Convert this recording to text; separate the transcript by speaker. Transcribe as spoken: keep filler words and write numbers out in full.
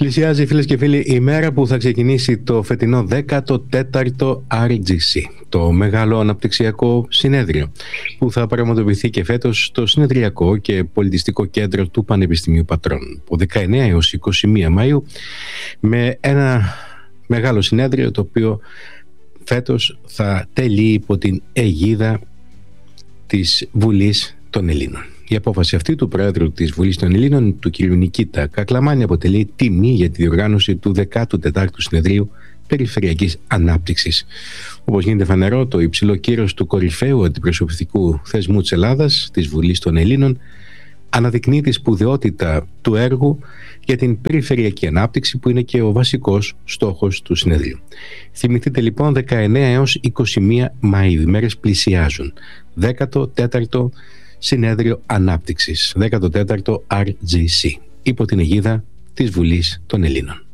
Speaker 1: Πλησιάζει, φίλες και φίλοι, η μέρα που θα ξεκινήσει το φετινό δέκατο τέταρτο αρ τζι σι, το μεγάλο αναπτυξιακό συνέδριο, που θα πραγματοποιηθεί και φέτος στο Συνεδριακό και Πολιτιστικό Κέντρο του Πανεπιστημίου Πατρών, από δεκαεννέα έως είκοσι μία Μαΐου, με ένα μεγάλο συνέδριο το οποίο φέτος θα τελεί υπό την αιγίδα της Βουλής των Ελλήνων. Η απόφαση αυτή του Προέδρου της Βουλής των Ελλήνων, του κ. Νικήτα Κακλαμάνη, αποτελεί τιμή για τη διοργάνωση του δέκατου τετάρτου Συνεδρίου Περιφερειακής Ανάπτυξης. Όπως γίνεται φανερό, το υψηλό κύρος του κορυφαίου αντιπροσωπευτικού θεσμού της Ελλάδας, της Βουλής των Ελλήνων, αναδεικνύει τη σπουδαιότητα του έργου για την περιφερειακή ανάπτυξη, που είναι και ο βασικός στόχος του συνεδρίου. Θυμηθείτε λοιπόν, δεκαεννέα έως είκοσι μία Μαΐου, οι μέρες πλησιάζουν. δέκατο τέταρτο Συνέδριο Ανάπτυξης, δέκατο τέταρτο αρ τζι σι, υπό την αιγίδα της Βουλής των Ελλήνων.